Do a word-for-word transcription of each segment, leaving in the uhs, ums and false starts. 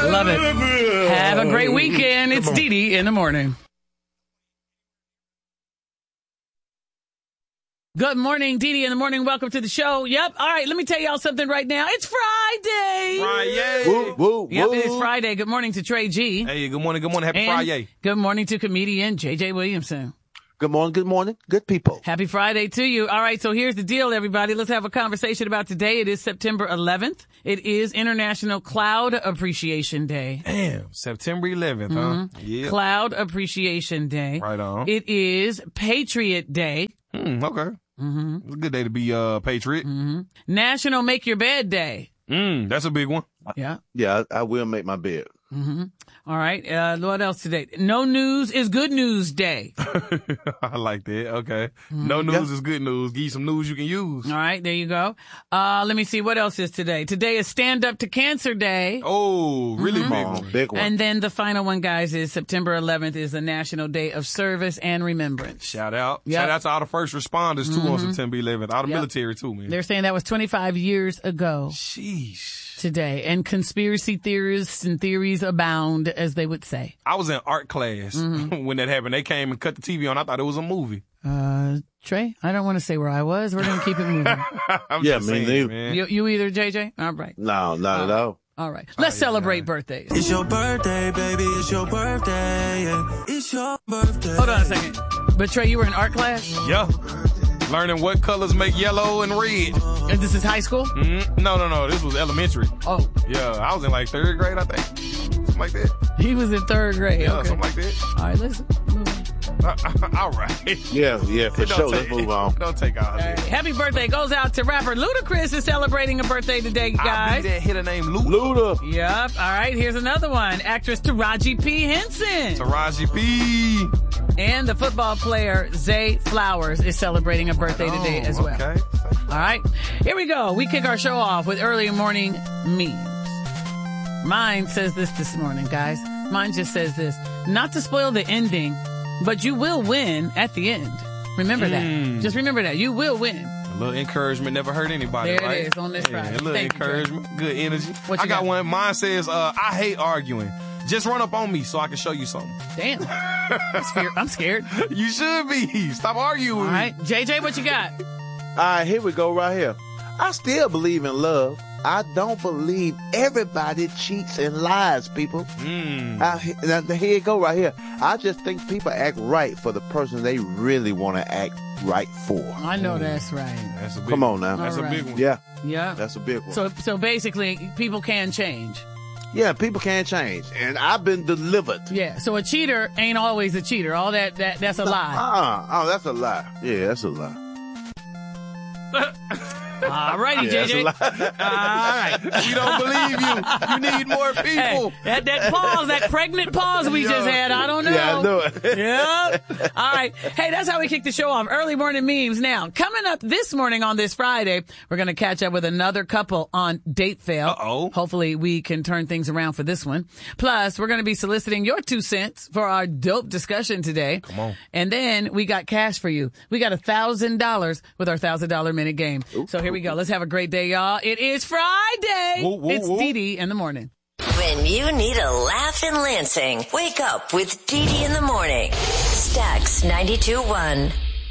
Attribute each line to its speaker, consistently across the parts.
Speaker 1: Love it. Have a great weekend. It's Dee Dee in the morning. Good morning, Dee Dee in the morning. Welcome to the show. Yep. All right. Let me tell y'all something right now. It's Friday.
Speaker 2: Friday.
Speaker 3: Woo, woo,
Speaker 1: Yep.
Speaker 3: woo.
Speaker 1: It is Friday. Good morning to Trey G.
Speaker 2: Hey, good morning. Good morning. Happy
Speaker 1: And
Speaker 2: Friday.
Speaker 1: Good morning to comedian J J Williamson.
Speaker 3: Good morning, good morning, good people.
Speaker 1: Happy Friday to you. All right, so here's the deal, everybody. Let's have a conversation about today. It is September eleventh. It is International Cloud Appreciation Day.
Speaker 2: Damn. September eleventh, mm-hmm. huh? Yeah.
Speaker 1: Cloud Appreciation Day.
Speaker 2: Right on.
Speaker 1: It is Patriot Day.
Speaker 2: Mm, okay.
Speaker 1: Mm-hmm.
Speaker 2: It's a good day to be a uh, patriot.
Speaker 1: Mm-hmm. National Make Your Bed Day.
Speaker 2: Mm, that's a big one.
Speaker 1: Yeah.
Speaker 3: Yeah, I, I will make my bed.
Speaker 1: Mm-hmm. All right. Uh, what else today? No News is Good News Day.
Speaker 2: I like that. Okay. Mm-hmm. No news yeah. is good news. Give you some news you can use.
Speaker 1: All right. There you go. Uh, let me see. What else is today? Today is Stand Up to Cancer Day.
Speaker 2: Oh, really
Speaker 1: mm-hmm.
Speaker 2: big one.
Speaker 3: Big one.
Speaker 1: And then the final one, guys, is September eleventh is the National Day of Service and Remembrance.
Speaker 2: Shout out.
Speaker 1: Yep.
Speaker 2: Shout out to all the first responders, too, mm-hmm. on September eleventh. All the
Speaker 1: yep.
Speaker 2: military, too, man.
Speaker 1: They're saying that was twenty-five years ago.
Speaker 2: Sheesh.
Speaker 1: Today. And conspiracy theorists and theories abound, as they would say.
Speaker 2: I was in art class mm-hmm. when that happened. They came and cut the T V on. I thought it was a movie.
Speaker 1: Uh, Trey, I don't want to say where I was. We're going to keep it moving.
Speaker 3: yeah, me neither.
Speaker 2: Man.
Speaker 1: You, you either, J J? All right.
Speaker 3: No, not uh, at all.
Speaker 1: All right. Let's oh, yeah, celebrate yeah. birthdays.
Speaker 4: It's your birthday, baby. It's your birthday. Yeah. It's your birthday.
Speaker 1: Hold on a second. But Trey, you were in art class?
Speaker 2: Yeah. Learning what colors make yellow and red.
Speaker 1: And this is high school?
Speaker 2: Mm-hmm. No, no, no. This was elementary.
Speaker 1: Oh.
Speaker 2: Yeah, I was in like third grade, I think. Something like that.
Speaker 1: He was in third grade.
Speaker 2: Yeah,
Speaker 1: okay.
Speaker 2: something like that.
Speaker 1: All right, listen. Move on.
Speaker 2: Uh, all right.
Speaker 3: Yeah, yeah, for sure. Let's move on.
Speaker 2: Don't take all
Speaker 1: right.
Speaker 2: that.
Speaker 1: Happy birthday goes out to rapper Ludacris is celebrating a birthday today, guys.
Speaker 2: I be that hitter named Luda.
Speaker 3: Luda.
Speaker 1: Yep. All right, here's another one. Actress Taraji P. Henson.
Speaker 2: Taraji P.
Speaker 1: And the football player Zay Flowers is celebrating a birthday oh, today as well.
Speaker 2: Okay.
Speaker 1: All right. Here we go. We kick our show off with early morning memes. Mine says this this morning, guys. Mine just says this. Not to spoil the ending, but you will win at the end. Remember mm. that. Just remember that. You will win.
Speaker 2: A little encouragement never hurt anybody,
Speaker 1: there
Speaker 2: right?
Speaker 1: There it is on this
Speaker 2: yeah,
Speaker 1: Friday.
Speaker 2: A little
Speaker 1: Thank
Speaker 2: encouragement.
Speaker 1: You,
Speaker 2: good energy.
Speaker 1: What you
Speaker 2: I got,
Speaker 1: got
Speaker 2: one. Mine says, uh, I hate arguing. Just run up on me so I can show you something.
Speaker 1: Damn. I'm scared. I'm scared.
Speaker 2: You should be. Stop arguing with
Speaker 1: All right.
Speaker 2: me.
Speaker 1: J J, what you got?
Speaker 3: All right, here we go right here. I still believe in love. I don't believe everybody cheats and lies, people.
Speaker 2: Mm.
Speaker 3: I, now, here you go right here. I just think people act right for the person they really want to act right for.
Speaker 1: I know that's right.
Speaker 2: That's a big
Speaker 3: Come on now.
Speaker 2: That's
Speaker 1: All
Speaker 2: a
Speaker 1: right.
Speaker 2: big one.
Speaker 3: Yeah.
Speaker 1: Yeah.
Speaker 3: That's a big one.
Speaker 1: So, so basically, people can change.
Speaker 3: Yeah, people can change. And I've been delivered.
Speaker 1: Yeah. So a cheater ain't always a cheater. All that, that that's a lie.
Speaker 3: Uh-uh. Oh, that's a lie. Yeah, that's a lie.
Speaker 1: All righty,
Speaker 3: yeah,
Speaker 1: J J. All right.
Speaker 2: We don't believe you. You need more people.
Speaker 1: Hey, that, that pause, that pregnant pause we
Speaker 2: Yo.
Speaker 1: just had, I don't know.
Speaker 3: Yeah, I know it.
Speaker 1: Yep. All right. Hey, that's how we kick the show off. Early morning memes. Now, coming up this morning on this Friday, we're going to catch up with another couple on Date Fail.
Speaker 2: Uh-oh.
Speaker 1: Hopefully we can turn things around for this one. Plus, we're going to be soliciting your two cents for our dope discussion today.
Speaker 2: Come on.
Speaker 1: And then we got cash for you. We got a thousand dollars with our thousand dollar minute game.
Speaker 3: Ooh.
Speaker 1: So here we go. Let's have a great day, y'all. It is Friday.
Speaker 2: Whoa, whoa,
Speaker 1: it's
Speaker 2: whoa.
Speaker 1: Dee Dee in the morning.
Speaker 5: When you need a laugh in Lansing, wake up with Dee Dee in the morning. Stax ninety-two point one.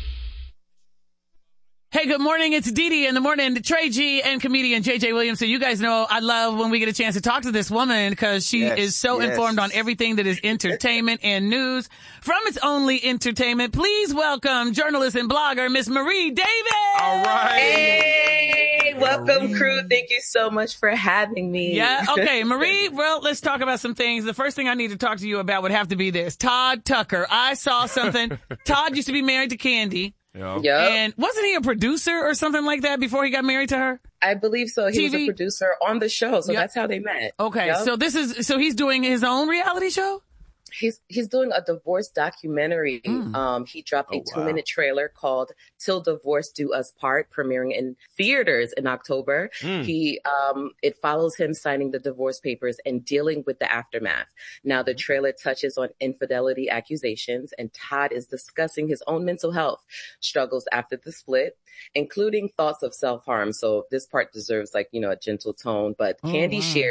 Speaker 1: Hey, good morning. It's Dee Dee in the morning. Trey G and comedian J J Williamson. You guys know I love when we get a chance to talk to this woman because she
Speaker 3: yes,
Speaker 1: is so
Speaker 3: yes. informed
Speaker 1: on everything that is entertainment and news. From It's Only Entertainment, please welcome journalist and blogger Miss Marie Davis.
Speaker 2: All right.
Speaker 6: Hey, welcome crew. Thank you so much for having me.
Speaker 1: Yeah. Okay, Marie. Well, let's talk about some things. The first thing I need to talk to you about would have to be this. Todd Tucker. I saw something. Todd used to be married to Candy.
Speaker 2: Yeah.
Speaker 6: Yep.
Speaker 1: And wasn't he a producer or something like that before he got married to her?
Speaker 6: I believe so. He
Speaker 1: T V?
Speaker 6: was a producer on the show, so
Speaker 1: Yep.
Speaker 6: that's how they met.
Speaker 1: Okay,
Speaker 6: Yep.
Speaker 1: so this is so he's doing his own reality show?
Speaker 6: He's he's doing a divorce documentary.
Speaker 1: Mm.
Speaker 6: Um, he dropped
Speaker 3: Oh,
Speaker 6: a two minute
Speaker 3: wow.
Speaker 6: trailer called "Till Divorce Do Us Part," premiering in theaters in October.
Speaker 2: Mm.
Speaker 6: He um, it follows him signing the divorce papers and dealing with the aftermath. Now, the trailer touches on infidelity accusations, and Todd is discussing his own mental health struggles after the split, including thoughts of self harm. So this part deserves like you know a gentle tone. But
Speaker 1: Oh,
Speaker 6: Candy
Speaker 1: wow.
Speaker 6: shared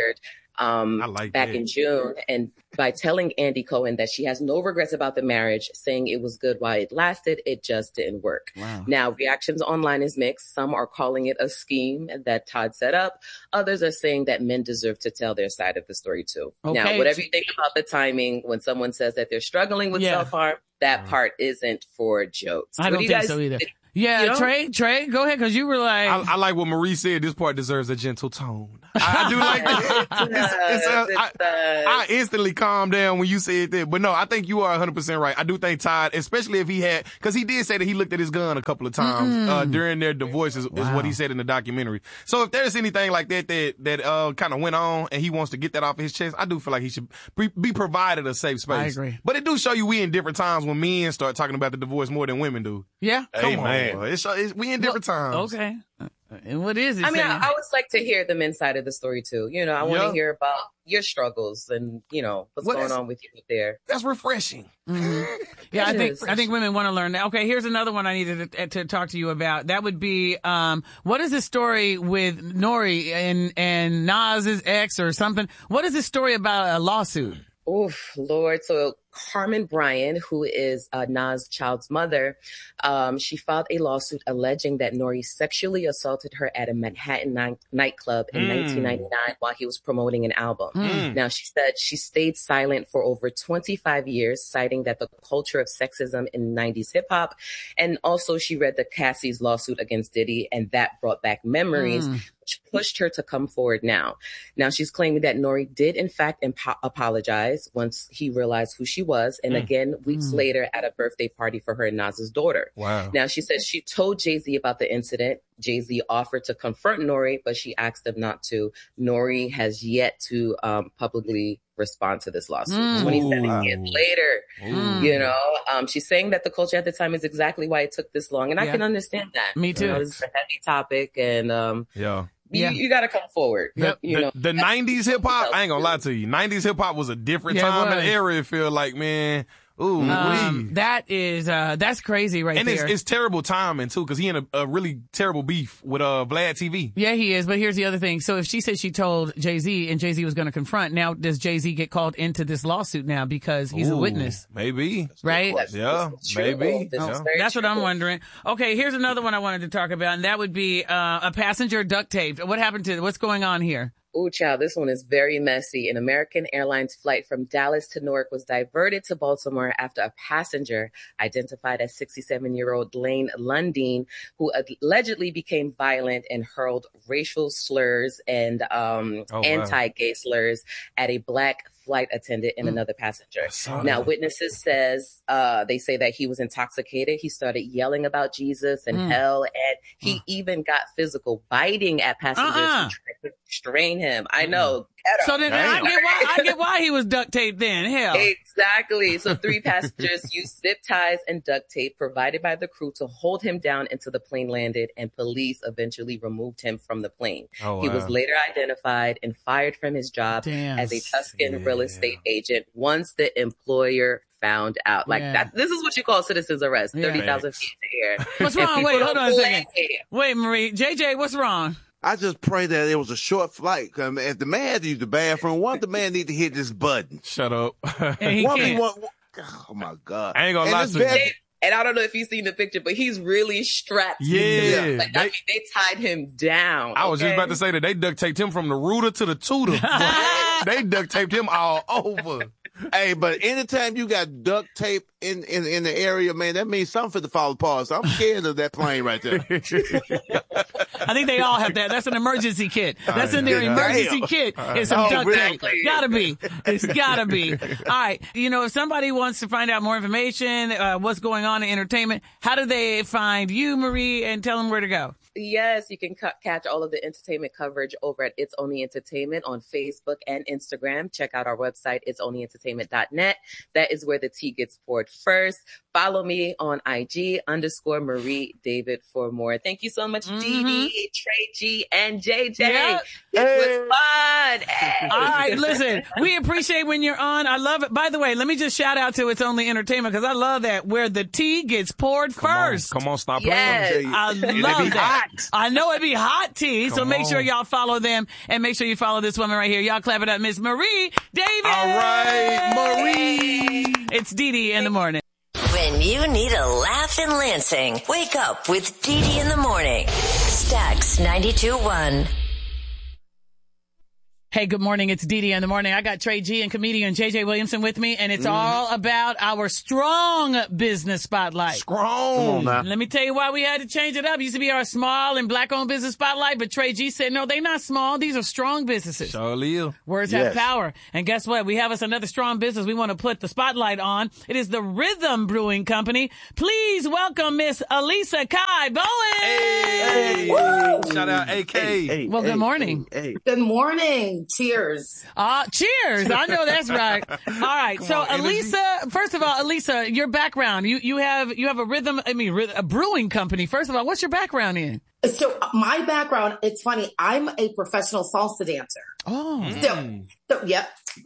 Speaker 6: um,
Speaker 2: I like
Speaker 6: back
Speaker 2: that.
Speaker 6: in June. And by telling Andy Cohen that she has no regrets about the marriage, saying it was good while it lasted, it just didn't work.
Speaker 1: Wow.
Speaker 6: Now, reactions online is mixed. Some are calling it a scheme that Todd set up. Others are saying that men deserve to tell their side of the story too.
Speaker 1: Okay.
Speaker 6: Now, whatever you think about the timing, when someone says that they're struggling with
Speaker 1: Yeah.
Speaker 6: self-harm, that part isn't for jokes.
Speaker 1: I
Speaker 6: What
Speaker 1: don't
Speaker 6: do you
Speaker 1: think
Speaker 6: guys
Speaker 1: so either.
Speaker 6: think?
Speaker 1: Yeah,
Speaker 6: You know?
Speaker 1: Trey, Trey, go ahead, because you were like...
Speaker 2: I, I like what Marie said. This part deserves a gentle tone. I, I do like that. It's, it's, uh,
Speaker 6: It
Speaker 2: I,
Speaker 6: does.
Speaker 2: I instantly calmed down when you said that. But no, I think you are one hundred percent right. I do think Todd, especially if he had, because he did say that he looked at his gun a couple of times
Speaker 1: Mm.
Speaker 2: uh, during their divorce, is, is
Speaker 1: Wow.
Speaker 2: what he said in the documentary. So if there's anything like that that, that uh, kind of went on and he wants to get that off his chest, I do feel like he should be, be provided a safe space.
Speaker 1: I agree.
Speaker 2: But it do show you we in different times when men start talking about the divorce more than women do.
Speaker 1: Yeah?
Speaker 2: Come
Speaker 3: Amen.
Speaker 2: on, bro. It's, it's, we in different times.
Speaker 1: Okay. And what is it
Speaker 6: I mean,
Speaker 1: saying?
Speaker 6: I, I always like to hear the men's side of the story too. You know, I want to
Speaker 2: Yeah.
Speaker 6: hear about your struggles and, you know, what's
Speaker 2: Well,
Speaker 6: going
Speaker 2: that's-
Speaker 6: on with you there.
Speaker 2: That's refreshing.
Speaker 1: Mhm. Yeah, I
Speaker 6: It
Speaker 1: think
Speaker 6: is.
Speaker 1: I think women want to learn that. Okay, here's another one I needed to, to talk to you about. That would be, um, what is the story with Nori and and Nas's ex or something? What is the story about a lawsuit?
Speaker 6: Oof, Lord. So Carmen Bryan, who is uh, Nas' child's mother, um, she filed a lawsuit alleging that Nori sexually assaulted her at a Manhattan night- nightclub in
Speaker 2: Mm.
Speaker 6: nineteen ninety-nine while he was promoting an album.
Speaker 2: Mm.
Speaker 6: Now, she said she stayed silent for over twenty-five years, citing that the culture of sexism in nineties hip hop. And also she read the Cassie's lawsuit against Diddy, and that brought back memories,
Speaker 1: Mm.
Speaker 6: which pushed her to come forward now. Now she's claiming that Nori did in fact impo- apologize once he realized who she was. And
Speaker 2: Mm.
Speaker 6: again, weeks
Speaker 1: Mm.
Speaker 6: later at a birthday party for her and Nas's daughter.
Speaker 2: Wow.
Speaker 6: Now she says she told Jay-Z about the incident. Jay-Z offered to confront Nori, but she asked him not to. Nori has yet to um, publicly respond to this lawsuit.
Speaker 1: Mm.
Speaker 6: twenty-seven
Speaker 2: Ooh.
Speaker 6: years later,
Speaker 1: Mm.
Speaker 6: you know, um, she's saying that the culture at the time is exactly why it took this long. And I
Speaker 1: Yeah.
Speaker 6: can understand that.
Speaker 1: Me too.
Speaker 6: You know, this is a heavy topic and, um,
Speaker 2: Yeah.
Speaker 6: you,
Speaker 1: Yeah.
Speaker 6: you got to come forward.
Speaker 1: Yep.
Speaker 6: You
Speaker 2: the,
Speaker 6: know,
Speaker 2: the nineties hip hop, I ain't gonna lie to you. nineties hip hop was a different
Speaker 1: Yeah, it
Speaker 2: time and
Speaker 1: was.
Speaker 2: era. It feel like, man, ooh,
Speaker 1: Um,
Speaker 2: wee.
Speaker 1: that is uh, that's crazy right
Speaker 2: And
Speaker 1: there.
Speaker 2: it's, it's terrible timing too, because he in a, a really terrible beef with uh Vlad T V.
Speaker 1: Yeah, he is. But here's the other thing. So if she said she told Jay-Z and Jay-Z was going to confront, now does Jay-Z get called into this lawsuit now because he's a
Speaker 2: Ooh,
Speaker 1: witness,
Speaker 2: Maybe.
Speaker 1: right?
Speaker 6: That's-
Speaker 2: Yeah,
Speaker 6: this is true.
Speaker 2: maybe.
Speaker 6: This is
Speaker 2: Yeah.
Speaker 6: very
Speaker 1: That's what I'm
Speaker 6: true.
Speaker 1: wondering. Okay, here's another one I wanted to talk about, and that would be uh, a passenger duct taped. What happened to, what's going on here?
Speaker 6: Ooh, child, this one is very messy. An American Airlines flight from Dallas to Newark was diverted to Baltimore after a passenger identified as sixty-seven-year-old Lane Lundeen, who allegedly became violent and hurled racial slurs and um,
Speaker 2: Oh, wow.
Speaker 6: anti-gay slurs at a black flight attendant and
Speaker 1: Mm.
Speaker 6: another passenger.
Speaker 2: saw
Speaker 6: Now,
Speaker 2: that.
Speaker 6: witnesses says uh, they say that he was intoxicated. He started yelling about Jesus and
Speaker 1: Mm.
Speaker 6: hell, and he even got physical, biting at passengers
Speaker 1: Uh-uh.
Speaker 6: who tried to restrain him. I know. Ghetto.
Speaker 1: So then I
Speaker 2: Damn.
Speaker 1: get why I get why he was duct taped then. Hell.
Speaker 6: Exactly. So three passengers used zip ties and duct tape provided by the crew to hold him down until the plane landed, and police eventually removed him from the plane.
Speaker 2: Oh,
Speaker 6: He
Speaker 2: wow.
Speaker 6: was later identified and fired from his job
Speaker 1: Damn.
Speaker 6: as a Tuscan real
Speaker 2: Yeah.
Speaker 6: estate agent once the employer found out. Like
Speaker 1: Yeah.
Speaker 6: that. This is what you call citizen's arrest.
Speaker 1: Yeah.
Speaker 6: thirty thousand feet in the air.
Speaker 1: What's
Speaker 6: And
Speaker 1: wrong?
Speaker 6: people
Speaker 1: Wait, hold
Speaker 6: don't
Speaker 1: on a second.
Speaker 6: play.
Speaker 1: Wait, Marie. J J, what's wrong?
Speaker 3: I just pray that it was a short flight. Um, if the man had to use the bathroom, one the man need to hit this button.
Speaker 2: Shut up.
Speaker 1: And he
Speaker 3: One be
Speaker 1: can't.
Speaker 3: one, oh my God.
Speaker 2: I ain't gonna
Speaker 3: And
Speaker 2: lie
Speaker 3: this
Speaker 2: to you.
Speaker 3: bad-
Speaker 6: They- And I don't know if you've seen the picture, but he's really strapped.
Speaker 2: Yeah.
Speaker 6: Like, I
Speaker 2: They-
Speaker 6: mean, they tied him down.
Speaker 2: I was just
Speaker 6: okay?
Speaker 2: about to say that they duct taped him from the rooter to the tutor. They duct taped him all over.
Speaker 3: Hey, but anytime you got duct tape in, in, in the area, man, that means something to fall apart. So I'm scared of that plane right there.
Speaker 1: I think they all have that. That's an emergency kit. That's in their
Speaker 3: yeah.
Speaker 1: emergency
Speaker 3: Damn.
Speaker 1: kit. It's some
Speaker 3: Oh,
Speaker 1: duct
Speaker 3: really?
Speaker 1: tape. Gotta be. It's gotta be. All right. You know, if somebody wants to find out more information, uh, what's going on in entertainment, how do they find you, Marie, and tell them where to go?
Speaker 6: Yes, you can ca- catch all of the entertainment coverage over at It's Only Entertainment on Facebook and Instagram. Check out our website, its only entertainment dot net. That is where the tea gets poured first. Follow me on I G underscore Marie David for more. Thank you so much,
Speaker 1: Mhm.
Speaker 6: Dee Dee, Trey G, and J J.
Speaker 1: Yeah.
Speaker 6: It
Speaker 3: Hey.
Speaker 6: was fun. Hey.
Speaker 1: All right, listen, we appreciate when you're on. I love it. By the way, let me just shout out to It's Only Entertainment because I love that where the tea gets poured
Speaker 2: Come on,
Speaker 1: first.
Speaker 2: come on, stop
Speaker 6: Yes.
Speaker 2: playing.
Speaker 1: I
Speaker 3: And they
Speaker 1: love
Speaker 3: be
Speaker 1: that.
Speaker 3: hot.
Speaker 1: I know it be hot tea, so
Speaker 2: Come
Speaker 1: make
Speaker 2: on.
Speaker 1: sure y'all follow them and make sure you follow this woman right here. Y'all clap it up, Miss Marie Davis.
Speaker 2: All right, Marie.
Speaker 1: It's Dee Dee in the morning.
Speaker 5: When you need a laugh in Lansing, wake up with Dee Dee in the morning. Stax ninety-two point one.
Speaker 1: Hey, good morning. It's Dee Dee in the morning. I got Trey G and comedian J J Williamson with me, and it's
Speaker 2: Mm-hmm.
Speaker 1: all about our strong business spotlight.
Speaker 2: Strong.
Speaker 3: Come on now.
Speaker 1: Let me tell you why we had to change it up. It used to be our small and black-owned business spotlight, but Trey G said, no, they're not small. These are strong businesses.
Speaker 2: Sure live.
Speaker 1: Words
Speaker 3: Yes.
Speaker 1: have power. And guess what? We have us another strong business we want to put the spotlight on. It is the Rhythm Brewing Company. Please welcome Miss Elisa Kai Bowen.
Speaker 2: Hey.
Speaker 3: Woo.
Speaker 2: Shout out A K.
Speaker 3: Hey, hey,
Speaker 1: Well, good
Speaker 3: hey,
Speaker 1: morning.
Speaker 3: Hey, hey.
Speaker 7: Good morning. Cheers.
Speaker 1: Uh, cheers. I know that's right. All right. So,
Speaker 2: on, energy.
Speaker 1: Elisa, first of all, Elisa, your background, you, you have, you have a rhythm, I mean, ryth- a brewing company. First of all, what's your background in?
Speaker 7: So my background, it's funny. I'm a professional salsa dancer.
Speaker 1: Oh,
Speaker 7: So, so yep.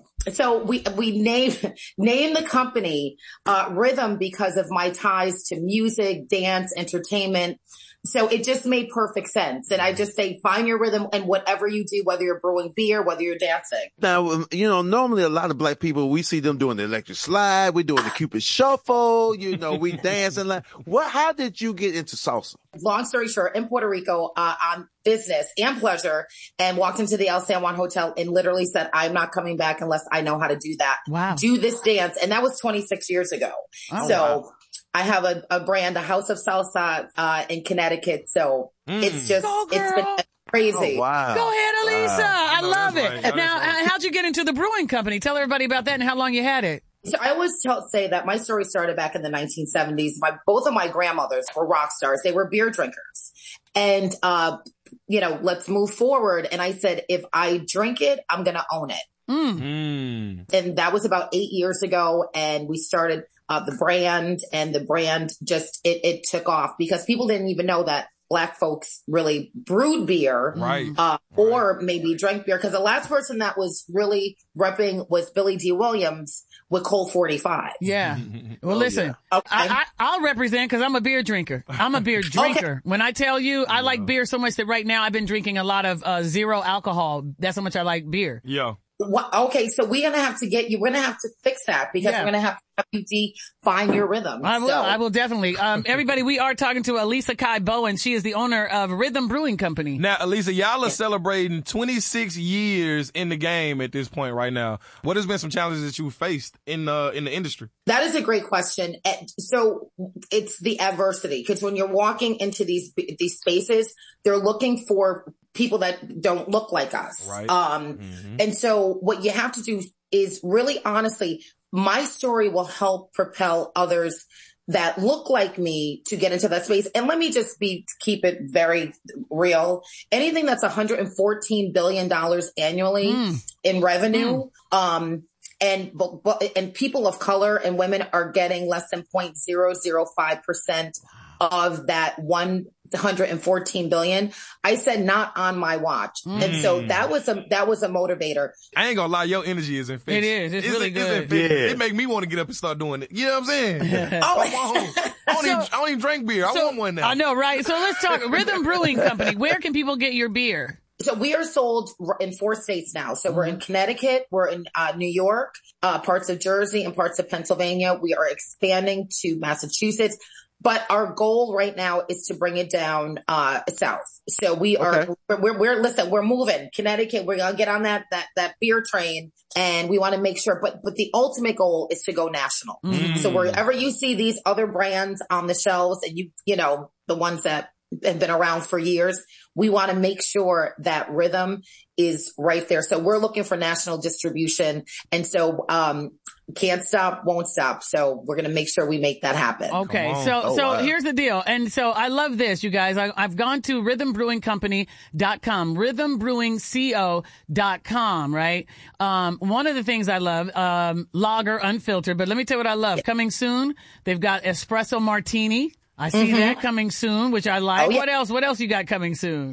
Speaker 7: So we, we name, name the company, uh, Rhythm because of my ties to music, dance, entertainment. So it just made perfect sense. And I just say, find your rhythm and whatever you do, whether you're brewing beer, whether you're dancing.
Speaker 3: Now, um, you know, normally a lot of black people, we see them doing the electric slide. We're doing the Cupid shuffle. You know, we dancing like, what, how did you get into salsa?
Speaker 7: Long story short, in Puerto Rico, uh, on business and pleasure, and walked into the El San Juan Hotel and literally said, I'm not coming back unless I know how to do that.
Speaker 1: Wow.
Speaker 7: Do this dance. And that was twenty-six years ago.
Speaker 1: Oh,
Speaker 7: so
Speaker 3: wow.
Speaker 7: I have a, a brand, a House of Salsa, uh, in Connecticut. So it's just,
Speaker 1: Go,
Speaker 7: it's
Speaker 1: girl.
Speaker 7: been crazy.
Speaker 3: Oh, wow.
Speaker 1: Go ahead, Elisa.
Speaker 3: Wow.
Speaker 1: I
Speaker 2: No,
Speaker 1: love
Speaker 2: that's
Speaker 1: it.
Speaker 2: right. No,
Speaker 1: Now,
Speaker 2: that's right.
Speaker 1: uh, how'd you get into the brewing company? Tell everybody about that and how long you had it.
Speaker 7: So I always tell, say that my story started back in the nineteen seventies. My, both of my grandmothers were rock stars. They were beer drinkers. And, uh, you know, let's move forward. And I said, if I drink it, I'm going to own it.
Speaker 1: Mm.
Speaker 2: Mm.
Speaker 7: And that was about eight years ago. And we started uh, the brand, and the brand just, it, it took off because people didn't even know that Black folks really brewed beer.
Speaker 2: Right.
Speaker 7: Uh, or maybe drank beer. Cause the last person that was really repping was Billy D. Williams with Colt forty-five.
Speaker 1: Yeah. Well,
Speaker 3: Oh,
Speaker 1: listen,
Speaker 7: yeah. Okay.
Speaker 1: I, I, I'll represent because I'm a beer drinker. I'm a beer drinker. When I tell you I like beer so much that right now I've been drinking a lot of uh, zero alcohol. That's how much I like beer.
Speaker 2: Yeah.
Speaker 7: What, okay. So we're going to have to get you, we're going to have to fix that because
Speaker 1: Yeah.
Speaker 7: we're going to have to have you define your rhythm.
Speaker 1: I will.
Speaker 7: So-
Speaker 1: I will definitely. Um, everybody, we are talking to Elisa Kai Bowen. She is the owner of Rhythm Brewing Company.
Speaker 2: Now, Elisa, y'all are celebrating twenty-six years in the game at this point right now. What has been some challenges that you faced in the in the industry?
Speaker 7: That is a great question. And so it's the adversity because when you're walking into these these spaces, they're looking for people that don't look like us.
Speaker 2: Right.
Speaker 7: Um,
Speaker 2: Mhm.
Speaker 7: And so what you have to do is really honestly, my story will help propel others that look like me to get into that space. And let me just be, keep it very real. Anything that's one hundred fourteen billion dollars annually
Speaker 1: Mm.
Speaker 7: in revenue, um, and, but, but, and people of color and women are getting less than zero point zero zero five percent of that one hundred fourteen billion. I said not on my watch. And so that was a, that was a motivator.
Speaker 2: I ain't gonna lie, your energy is infectious.
Speaker 1: It is. It's really good.
Speaker 2: infectious.
Speaker 3: Yeah.
Speaker 2: It make me want to get up and start doing it. You know what I'm saying? I,
Speaker 7: Oh,
Speaker 2: want- I don't, even, I don't even drink beer. I
Speaker 1: So-
Speaker 2: want one now.
Speaker 1: I know, right? So let's talk Rhythm Brewing Company. Where can people get your beer?
Speaker 7: so we are sold in four states now. So we're in Connecticut, we're in uh, New York, uh, parts of Jersey and parts of Pennsylvania. We are expanding to Massachusetts. But our goal right now is to bring it down, uh, south. So we are,
Speaker 3: Okay.
Speaker 7: we're, we're, we're, listen, we're moving Connecticut. We're going to get on that, that, that beer train and we want to make sure, but, but the ultimate goal is to go national.
Speaker 1: Mm.
Speaker 7: So wherever you see these other brands on the shelves and you, you know, the ones that have been around for years, we want to make sure that Rhythm is right there. So we're looking for national distribution. And so, um, can't stop, won't stop. So we're going to make sure we make that happen.
Speaker 1: Okay,
Speaker 2: Come on.
Speaker 1: so
Speaker 3: Oh,
Speaker 1: so
Speaker 3: wow.
Speaker 1: here's the deal, and so I love this, you guys. I, I've gone to rhythm brewing company dot com, rhythm brewing co dot com, right? Um, one of the things I love, um, lager unfiltered, but let me tell you what I love. Coming soon, they've got espresso martini. I see that coming soon, which I like.
Speaker 7: Oh, yeah.
Speaker 1: What else? What else you got coming soon?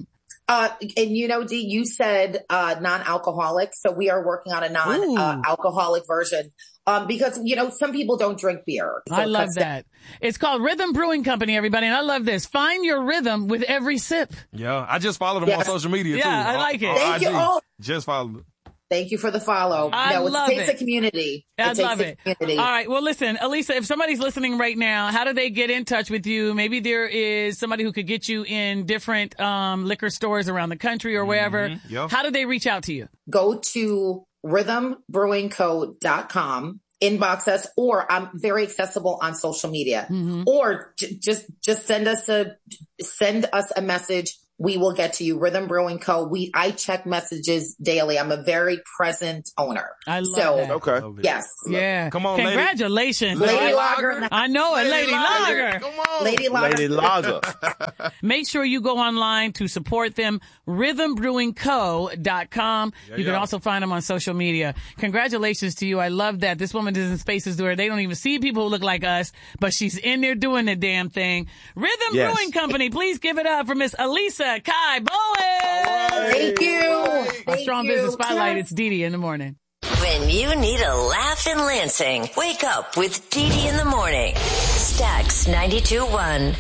Speaker 7: Uh, and you know, Dee, you said uh, non-alcoholic, so we are working on a non-alcoholic uh, version. Um, because, you know, some people don't drink beer. So
Speaker 1: I love that. It's called Rhythm Brewing Company, everybody, and I love this. Find your rhythm with every sip.
Speaker 2: Yeah, I just followed them yes. on social media,
Speaker 1: yeah,
Speaker 2: too.
Speaker 1: Yeah, I like it.
Speaker 2: On,
Speaker 7: Thank
Speaker 2: on
Speaker 7: you all.
Speaker 2: Just followed it.
Speaker 7: Thank you for the follow.
Speaker 1: I
Speaker 7: no,
Speaker 1: love
Speaker 7: it takes
Speaker 1: it.
Speaker 7: a community.
Speaker 1: I
Speaker 7: it
Speaker 1: love
Speaker 7: takes
Speaker 1: it.
Speaker 7: A community.
Speaker 1: All right. Well, listen, Alisa, if somebody's listening right now, how do they get in touch with you? Maybe there is somebody who could get you in different um, liquor stores around the country or wherever.
Speaker 2: Mm-hmm. Yep.
Speaker 1: How do they reach out to you?
Speaker 7: Go to rhythm brewing co dot com. Inbox us, or I'm very accessible on social media,
Speaker 1: mm-hmm.
Speaker 7: or j- just just send us a send us a message. We will get to you. Rhythm Brewing Co. We I check messages daily. I'm a very present owner.
Speaker 1: I love
Speaker 7: so,
Speaker 1: that.
Speaker 3: Okay.
Speaker 7: Yes.
Speaker 1: Yeah.
Speaker 2: Come on,
Speaker 1: congratulations,
Speaker 7: Lady,
Speaker 1: lady
Speaker 7: Lager.
Speaker 1: I know it, Lady, Lady Lager.
Speaker 2: Lager. Come on,
Speaker 7: Lady Lager.
Speaker 3: Lady Lager.
Speaker 1: Make sure you go online to support them. rhythm brewing co dot com.
Speaker 2: Yeah,
Speaker 1: you
Speaker 2: yeah.
Speaker 1: can also find them on social media. Congratulations to you. I love that. This woman is in spaces where they don't even see people who look like us, but she's in there doing the damn thing. Rhythm
Speaker 3: Yes.
Speaker 1: Brewing Company, please give it up for Miss Alisa Kai Bowen.
Speaker 7: Thank you.
Speaker 1: Our
Speaker 7: Thank
Speaker 1: Strong
Speaker 7: you.
Speaker 1: Business Spotlight. It's Dee Dee in the morning.
Speaker 5: When you need a laugh in Lansing, wake up with Dee Dee in the morning. Stax ninety-two point one.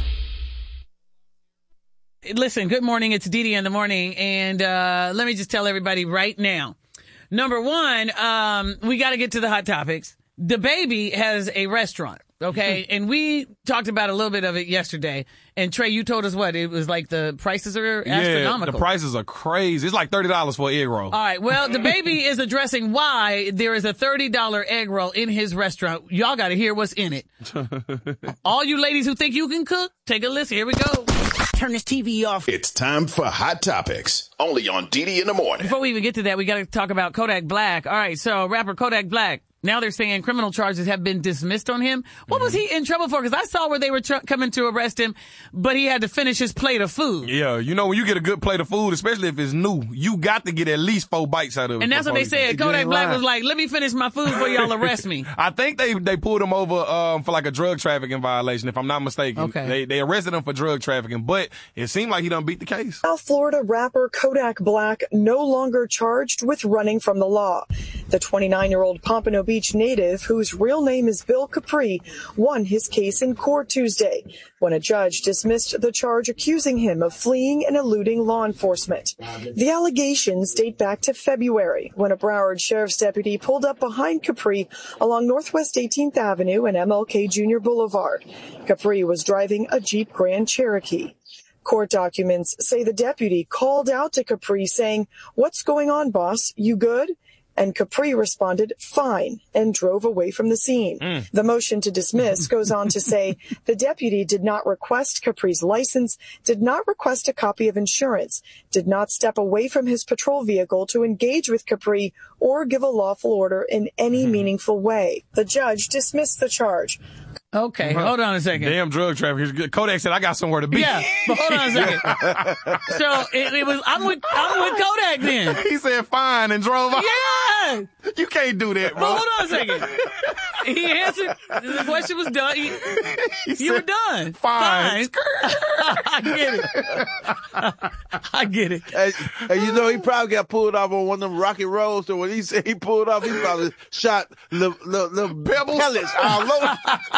Speaker 1: Listen, good morning. It's Dee Dee in the morning. And uh let me just tell everybody right now. Number one, um, we got to get to the hot topics. The baby has a restaurant. Okay. And we talked about a little bit of it yesterday. And Trey, you told us what? It was like the prices are astronomical.
Speaker 2: Yeah, the prices are crazy. It's like thirty dollars for an egg roll.
Speaker 1: All right. Well, the baby is addressing why there is a thirty dollars egg roll in his restaurant. Y'all got to hear what's in it. All you ladies who think you can cook, take a listen. Here we go. Turn this T V off.
Speaker 8: It's time for Hot Topics, only on Dee Dee in the morning.
Speaker 1: Before we even get to that, we got to talk about Kodak Black. All right. So rapper Kodak Black. Now they're saying criminal charges have been dismissed on him. What mm-hmm. was he in trouble for? Because I saw where they were tr- coming to arrest him, but he had to finish his plate of food.
Speaker 2: Yeah, you know, when you get a good plate of food, especially if it's new, you got to get at least four bites out of it.
Speaker 1: And that's what they said. Kodak Black was like, let me finish my food before y'all arrest me.
Speaker 2: I think they they pulled him over um, for like a drug trafficking violation, if I'm not mistaken.
Speaker 1: Okay.
Speaker 2: They, they arrested him for drug trafficking, but it seemed like he done beat the case.
Speaker 9: South Florida rapper Kodak Black no longer charged with running from the law. The twenty-nine-year-old Pompano Beach native, whose real name is Bill Capri, won his case in court Tuesday when a judge dismissed the charge accusing him of fleeing and eluding law enforcement. The allegations date back to February when a Broward sheriff's deputy pulled up behind Capri along Northwest eighteenth Avenue and M L K Junior Boulevard. Capri was driving a Jeep Grand Cherokee. Court documents say the deputy called out to Capri saying, "What's going on, boss? You good?" And Capri responded, "Fine," and drove away from the scene. Mm. The motion to dismiss goes on to say the deputy did not request Capri's license, did not request a copy of insurance, did not step away from his patrol vehicle to engage with Capri or give a lawful order in any mm-hmm. meaningful way. The judge dismissed the charge.
Speaker 1: Okay, hold on a second.
Speaker 2: Damn drug traffickers. Kodak said, "I got somewhere to be."
Speaker 1: Yeah, but hold on a second. So it, it was. I'm with. I'm with Kodak then.
Speaker 2: He said, "Fine," and drove off.
Speaker 1: Yeah,
Speaker 2: you can't do that, bro.
Speaker 1: But hold on a second. He answered. The question was done. He,
Speaker 2: he
Speaker 1: you
Speaker 2: said,
Speaker 1: were done.
Speaker 2: Fine.
Speaker 1: Fine. I get it. I get it.
Speaker 3: And, and you know, he probably got pulled off on one of them rocky roads. So when he said he pulled off, he probably shot little, little, little
Speaker 2: pebbles
Speaker 3: pellets all over.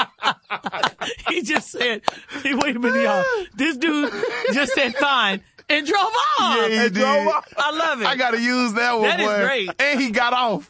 Speaker 1: He just said, hey, wait a minute, y'all. This dude just said fine and drove off.
Speaker 2: Yeah, he
Speaker 1: and
Speaker 2: did.
Speaker 1: Drove off. I love it.
Speaker 2: I got to use that one,
Speaker 1: That
Speaker 2: boy.
Speaker 1: is great.
Speaker 2: And he got off.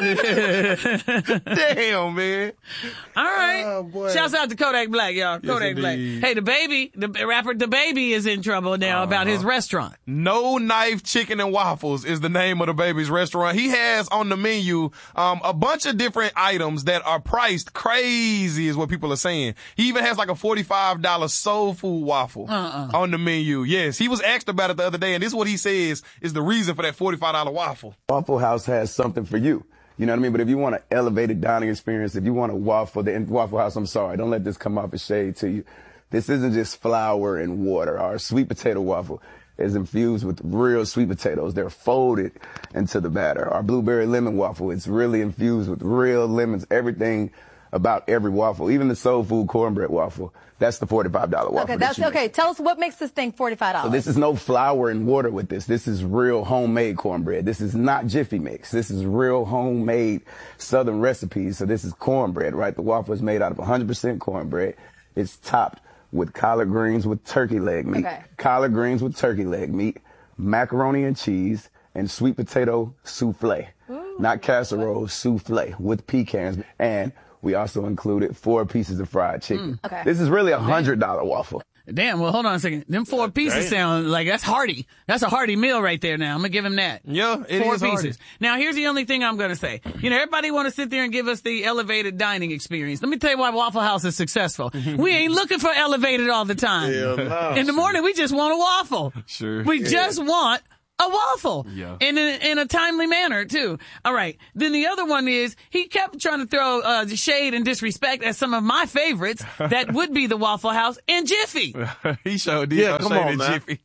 Speaker 2: Damn, man.
Speaker 1: All right.
Speaker 3: Oh, boy.
Speaker 1: Shouts out to Kodak Black, y'all.
Speaker 2: Yes,
Speaker 1: Kodak Black.
Speaker 2: indeed.
Speaker 1: Hey, the baby, the rapper The Baby is in trouble now uh-huh. about his restaurant.
Speaker 2: No Knife Chicken and Waffles is the name of the baby's restaurant. He has on the menu um a bunch of different items that are priced crazy is what people are saying. He even has like a forty-five dollars soul food waffle
Speaker 1: uh-uh.
Speaker 2: on the menu. Yes, he was asked about it the other day, and this is what he says is the reason for that forty-five dollars waffle.
Speaker 10: Waffle House has something for you. You know what I mean? But if you want an elevated dining experience, if you want a waffle, the Waffle House, I'm sorry, don't let this come off as shade to you. This isn't just flour and water. Our sweet potato waffle is infused with real sweet potatoes. They're folded into the batter. Our blueberry lemon waffle, it's really infused with real lemons. Everything about every waffle, even the soul food cornbread waffle. That's the forty-five dollar waffle.
Speaker 11: Okay, that's
Speaker 10: that
Speaker 11: okay. Tell us what makes this thing forty-five dollars.
Speaker 10: So this is no flour and water with this. This is real homemade cornbread. This is not Jiffy Mix. This is real homemade Southern recipes. So this is cornbread, right? The waffle is made out of one hundred percent cornbread. It's topped with collard greens with turkey leg meat,
Speaker 11: okay.
Speaker 10: collard greens with turkey leg meat, macaroni and cheese, and sweet potato souffle. Ooh. Not casserole, souffle with pecans. And we also included four pieces of fried chicken.
Speaker 11: Mm, okay.
Speaker 10: This is really a one hundred dollar waffle.
Speaker 1: Damn, well, hold on a second. Them four pieces sound like that's hearty. That's a hearty meal right there now. I'm going to give him that.
Speaker 2: Yeah, it
Speaker 1: four
Speaker 2: is
Speaker 1: pieces.
Speaker 2: hearty.
Speaker 1: Now, here's the only thing I'm going to say. You know, everybody want to sit there and give us the elevated dining experience. Let me tell you why Waffle House is successful. We ain't looking for elevated all the time.
Speaker 3: Hell no.
Speaker 1: In the morning, we just want a waffle.
Speaker 2: Sure.
Speaker 1: We
Speaker 2: Yeah.
Speaker 1: just want a waffle.
Speaker 2: Yeah.
Speaker 1: In a, in a timely manner, too. All right. Then the other one is he kept trying to throw uh, shade and disrespect at some of my favorites. That would be the Waffle House and Jiffy.
Speaker 2: He showed did.
Speaker 3: Yeah,
Speaker 2: throw
Speaker 3: come
Speaker 2: shade
Speaker 3: on,
Speaker 2: at
Speaker 3: man.
Speaker 2: Jiffy.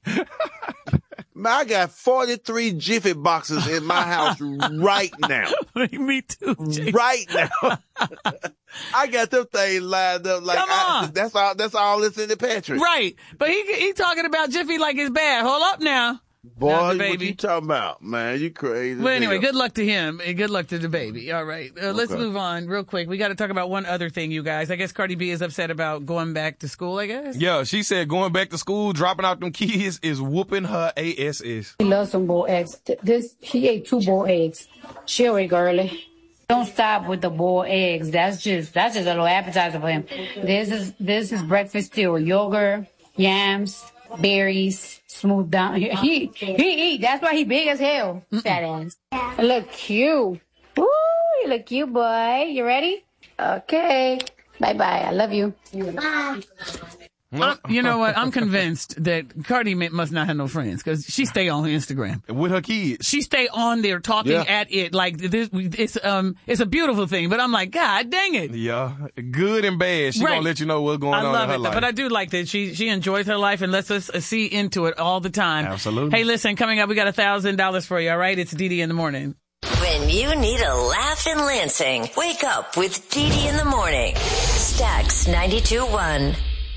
Speaker 3: Man, I got forty-three Jiffy boxes in my house right now.
Speaker 1: Me too, Jay.
Speaker 3: Right now. I got them things lined up like
Speaker 1: Come
Speaker 3: I,
Speaker 1: on.
Speaker 3: that's all. That's all that's in the pantry.
Speaker 1: Right. But he he talking about Jiffy like it's bad. Hold up now.
Speaker 3: Boy,
Speaker 1: Not the
Speaker 3: what
Speaker 1: baby.
Speaker 3: you talking about, man? You crazy.
Speaker 1: Well, anyway,
Speaker 3: hell.
Speaker 1: good luck to him and good luck to the baby. All right. Uh, let's
Speaker 3: Okay.
Speaker 1: move on real quick. We got to talk about one other thing, you guys. I guess Cardi B is upset about going back to school, I guess.
Speaker 2: Yeah, she said going back to school, dropping out them kids is whooping her ass.
Speaker 12: He loves some boiled eggs. Th- This he ate two boiled eggs. She'll wake early. Don't stop with the boiled eggs. That's just that's just a little appetizer for him. This is this is breakfast still. Yogurt, yams, berries, smooth down. He he, he eat. That's why he big as hell. Fat ass. Look cute. Woo, you look cute, boy. You ready? Okay. Bye bye. I love you. Bye.
Speaker 1: Uh, you know what? I'm convinced that Cardi M- must not have no friends because she stay on Instagram
Speaker 2: with her kids.
Speaker 1: She stay on there talking
Speaker 2: Yeah.
Speaker 1: at it like this. It's um, it's a beautiful thing. But I'm like, God dang it!
Speaker 2: Yeah, good and bad. She
Speaker 1: Right.
Speaker 2: gonna let you know what's going
Speaker 1: I
Speaker 2: on
Speaker 1: love
Speaker 2: in her
Speaker 1: it,
Speaker 2: life.
Speaker 1: but I do like that she she enjoys her life and lets us uh, see into it all the time.
Speaker 2: Absolutely.
Speaker 1: Hey, listen, coming up, we got a thousand dollars for you. All right, it's Dee Dee in the morning.
Speaker 5: When you need a laugh in Lansing, wake up with Dee Dee in the morning. Stax ninety-two point one.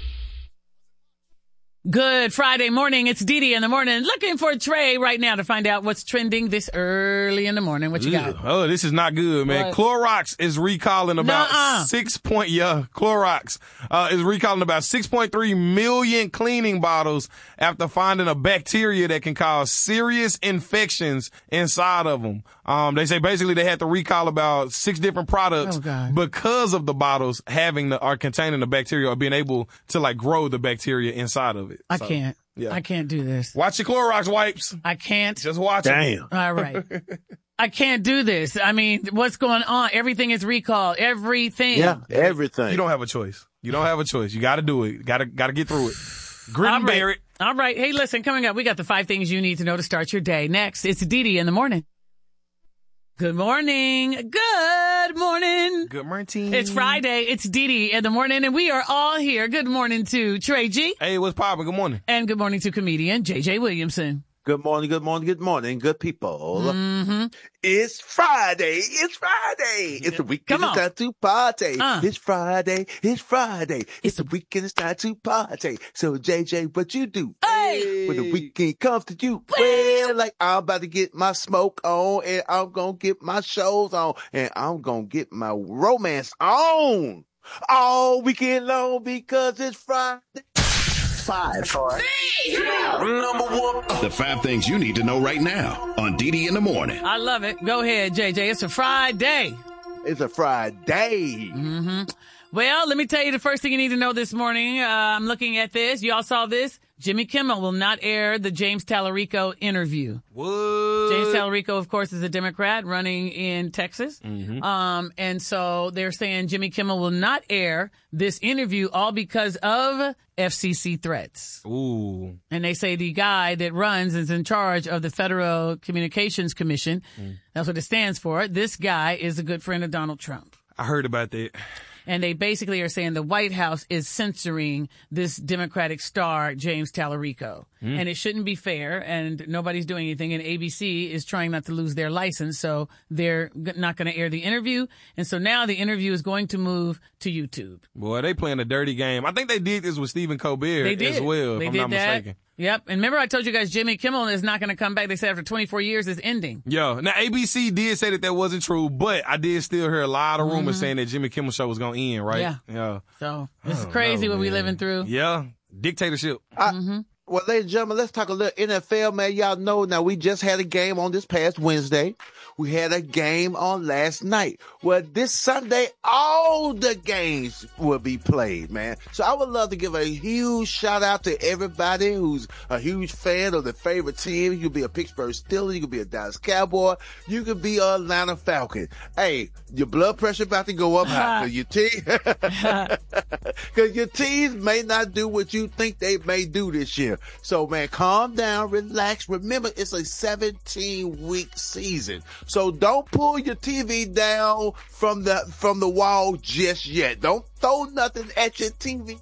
Speaker 1: Good Friday morning. It's Dee Dee in the morning. Looking for Trey right now to find out what's trending this early in the morning. What you got?
Speaker 2: Oh, this is not good, man.
Speaker 1: What?
Speaker 2: Clorox is recalling about
Speaker 1: Nuh-uh.
Speaker 2: six point, yeah, Clorox, uh, is recalling about six point three million cleaning bottles after finding a bacteria that can cause serious infections inside of them. Um, they say basically they had to recall about six different products
Speaker 1: Oh, God.
Speaker 2: because of the bottles having the, or containing the bacteria or being able to like grow the bacteria inside of it.
Speaker 1: I
Speaker 2: So,
Speaker 1: can't.
Speaker 2: yeah.
Speaker 1: I can't do this.
Speaker 2: Watch your Clorox wipes.
Speaker 1: I can't.
Speaker 2: Just watch
Speaker 3: Damn.
Speaker 2: them.
Speaker 1: All right. I can't do this. I mean, what's going on? Everything is recalled. Everything.
Speaker 3: Yeah, everything.
Speaker 2: You don't have a choice. You don't have a choice. You got to do it. Got to got to get through it. Grit
Speaker 1: All
Speaker 2: and
Speaker 1: right.
Speaker 2: bear it.
Speaker 1: All right. Hey, listen, coming up, we got the five things you need to know to start your day. Next, it's Dee Dee in the morning. Good morning. Good morning.
Speaker 2: Good morning.
Speaker 1: It's Friday. It's Dee Dee in the morning, and we are all here. Good morning to Trey G.
Speaker 2: Hey, what's poppin'? Good morning.
Speaker 1: And good morning to comedian J J Williamson.
Speaker 3: Good morning, good morning, good morning, good people.
Speaker 1: Mm-hmm.
Speaker 3: It's Friday. It's Friday. It's the weekend.
Speaker 1: Come on.
Speaker 3: It's time to party.
Speaker 1: Uh.
Speaker 3: It's Friday. It's Friday. It's the weekend. It's time to party. So, J J, what you do?
Speaker 1: Hey!
Speaker 3: When the weekend comes to you, well, like I'm about to get my smoke on and I'm going to get my shows on and I'm going to get my romance on all weekend long because it's Friday.
Speaker 8: Five, four, three, two, number one. The five things you need to know right now on Dee Dee in the morning.
Speaker 1: I love it. Go ahead, J J. It's a Friday.
Speaker 3: It's a Friday.
Speaker 1: Mm-hmm. Well, let me tell you the first thing you need to know this morning. Uh, I'm looking at this. Y'all saw this. Jimmy Kimmel will not air the James Tallarico interview.
Speaker 2: What?
Speaker 1: James Tallarico, of course, is a Democrat running in Texas.
Speaker 2: Mm-hmm.
Speaker 1: Um, and so they're saying Jimmy Kimmel will not air this interview all because of F C C threats.
Speaker 2: Ooh.
Speaker 1: And they say the guy that runs is in charge of the Federal Communications Commission. Mm. That's what it stands for. This guy is a good friend of Donald Trump.
Speaker 2: I heard about that.
Speaker 1: And they basically are saying the White House is censoring this Democratic star, James Tallarico. Mm. And it shouldn't be fair, and nobody's doing anything. And A B C is trying not to lose their license, so they're not going to air the interview. And so now the interview is going to move to YouTube.
Speaker 2: Boy, they playing a dirty game. I think they did this with Stephen Colbert
Speaker 1: they did.
Speaker 2: as well,
Speaker 1: they
Speaker 2: if I'm
Speaker 1: did
Speaker 2: not
Speaker 1: that.
Speaker 2: mistaken.
Speaker 1: Yep. And remember I told you guys Jimmy Kimmel is not going to come back. They said after twenty-four years it's ending.
Speaker 2: Yo, now A B C did say that that wasn't true, but I did still hear a lot of rumors mm-hmm. saying that Jimmy Kimmel show was going to end, right?
Speaker 1: Yeah.
Speaker 2: Yeah.
Speaker 1: So this is crazy
Speaker 2: know,
Speaker 1: what
Speaker 2: man.
Speaker 1: we living through.
Speaker 2: Yeah. Dictatorship.
Speaker 3: I,
Speaker 1: mm-hmm.
Speaker 3: Well, ladies and gentlemen, let's talk a little N F L, man. Y'all know now we just had a game on this past Wednesday. We had a game on last night. Well, this Sunday, all the games will be played, man. So I would love to give a huge shout out to everybody who's a huge fan of the favorite team. You could be a Pittsburgh Steelers. You could be a Dallas Cowboy. You could be a Atlanta Falcon. Hey, your blood pressure about to go up high because your team, because your teams may not do what you think they may do this year. So, man, calm down, relax. Remember, it's a seventeen week season. So don't pull your T V down from the from the wall just yet. Don't throw nothing at your T V.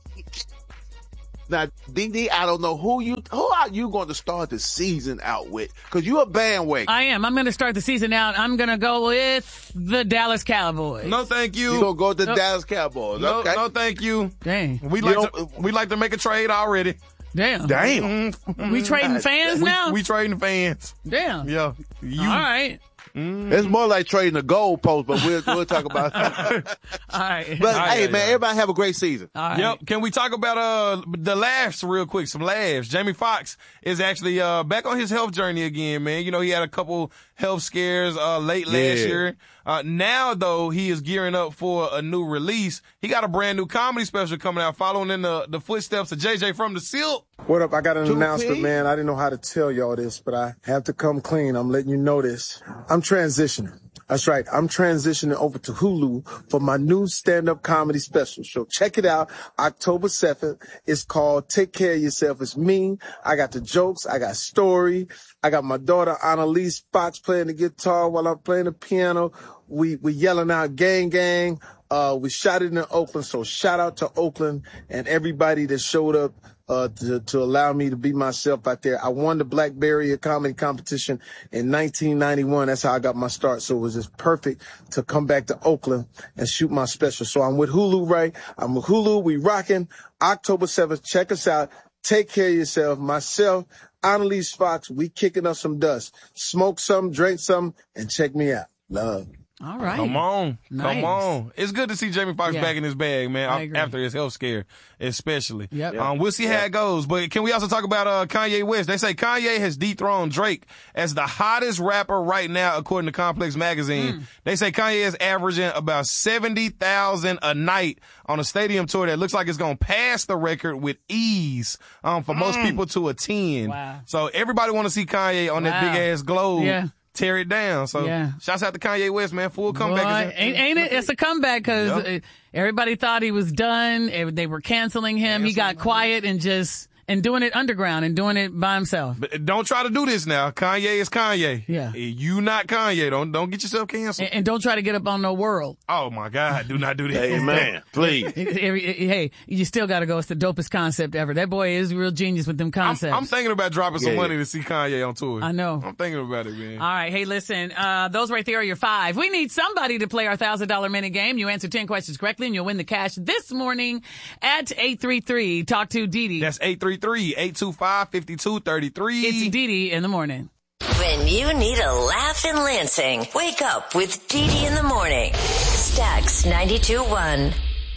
Speaker 3: Now, D D, I don't know who you who are you going to start the season out with? Because you're a bandwagon.
Speaker 1: I am. I'm going to start the season out. I'm going to go with the Dallas Cowboys.
Speaker 2: No, thank you.
Speaker 3: You're going to go with the
Speaker 1: nope.
Speaker 3: Dallas Cowboys.
Speaker 2: No,
Speaker 3: okay.
Speaker 2: no, thank you.
Speaker 1: Dang.
Speaker 2: We like to, we like to make a trade already.
Speaker 1: Damn.
Speaker 3: Damn.
Speaker 1: Mm-hmm. We trading fans
Speaker 2: we,
Speaker 1: now?
Speaker 2: We trading fans.
Speaker 1: Damn.
Speaker 2: Yeah. You.
Speaker 1: All right.
Speaker 3: Mm. It's more like trading a goalpost, but we'll we'll talk about that.
Speaker 1: All right.
Speaker 3: But
Speaker 2: All
Speaker 3: hey,
Speaker 2: right,
Speaker 3: man,
Speaker 2: yeah.
Speaker 3: everybody have a great season.
Speaker 1: All right.
Speaker 2: Yep. Can we talk about uh the laughs real quick? Some laughs. Jamie Foxx is actually uh back on his health journey again, man. You know, he had a couple health scares uh late last
Speaker 3: Yeah.
Speaker 2: year. Uh now though, he is gearing up for a new release. He got a brand new comedy special coming out, following in the the footsteps of J J from the Silk.
Speaker 13: What up? I got an
Speaker 3: Two
Speaker 13: announcement,
Speaker 3: P?
Speaker 13: man. I didn't know how to tell y'all this, but I have to come clean. I'm letting you know this. I'm transitioning. That's right. I'm transitioning over to Hulu for my new stand-up comedy special. So check it out. October seventh. It's called Take Care of Yourself. It's me. I got the jokes. I got story. I got my daughter, Annalise Fox, playing the guitar while I'm playing the piano. We, we yelling out gang, gang. Uh, we shot it in Oakland. So shout out to Oakland and everybody that showed up. Uh, to, to allow me to be myself out there. I won the Black Barrier comedy competition in nineteen ninety-one. That's how I got my start. So it was just perfect to come back to Oakland and shoot my special. So I'm with Hulu, right? I'm with Hulu. We rocking October seventh. Check us out. Take care of yourself. Myself, Annalise Fox, we kicking up some dust. Smoke some, drink some, and check me out. Love.
Speaker 1: All right.
Speaker 2: Come on.
Speaker 1: Nice.
Speaker 2: Come on. It's good to see Jamie Foxx
Speaker 1: Yeah.
Speaker 2: back in his bag, man,
Speaker 1: I agree.
Speaker 2: after his health scare, especially.
Speaker 1: Yep.
Speaker 2: Um, we'll see how it goes. But can we also talk about uh, Kanye West? They say Kanye has dethroned Drake as the hottest rapper right now, according to Complex Magazine.
Speaker 1: Mm.
Speaker 2: They say Kanye is averaging about seventy thousand a night on a stadium tour that looks like it's going to pass the record with ease um, for most people to attend.
Speaker 1: Wow.
Speaker 2: So everybody want to see Kanye on that
Speaker 1: Wow.
Speaker 2: big-ass globe.
Speaker 1: Yeah.
Speaker 2: Tear it down. So,
Speaker 1: Yeah.
Speaker 2: shouts out to Kanye West, man. Full comeback.
Speaker 1: Boy, ain't, ain't it? It's a comeback because
Speaker 2: Yep.
Speaker 1: everybody thought he was done. Eh, They were canceling him. He got quiet and just and doing it underground and doing it by himself.
Speaker 2: But don't try to do this now. Kanye is Kanye.
Speaker 1: Yeah.
Speaker 2: You not Kanye. Don't don't get yourself canceled.
Speaker 1: And, and don't try to get up on no world.
Speaker 2: Oh my God. Do not do that.
Speaker 3: Amen. Please.
Speaker 1: Every- Hey, you still got to go. It's the dopest concept ever. That boy is a real genius with them
Speaker 2: I'm,
Speaker 1: concepts.
Speaker 2: I'm thinking about dropping some
Speaker 3: Yeah.
Speaker 2: money to see Kanye on tour.
Speaker 1: I know.
Speaker 2: I'm thinking about it, man.
Speaker 1: All right. Hey, listen, uh, those right there are your five. We need somebody to play our one thousand dollars minute game. You answer ten questions correctly and you'll win the cash this morning at eight three three. Talk to Dee Dee.
Speaker 2: That's eight three three, eight two five, five two three three.
Speaker 1: It's Dee Dee in the morning.
Speaker 5: When you need a laugh in Lansing, wake up with Dee Dee in the morning. Stax ninety-two point one.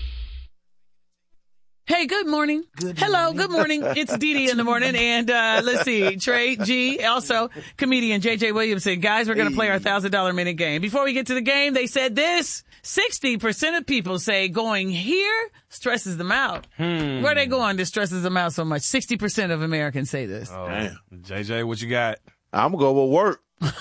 Speaker 1: Hey, good morning. Good Hello, morning. Good morning. It's Dee Dee in the morning. And uh let's see, Trey G, also comedian J J Williamson. Guys, we're going to play our one thousand dollars minute game. Before we get to the game, they said this. sixty percent of people say going here stresses them out.
Speaker 2: Hmm.
Speaker 1: Where are they going that stresses them out so much? sixty percent of Americans say this.
Speaker 2: Oh, Damn. J J, what you got?
Speaker 3: I'm going to go with work.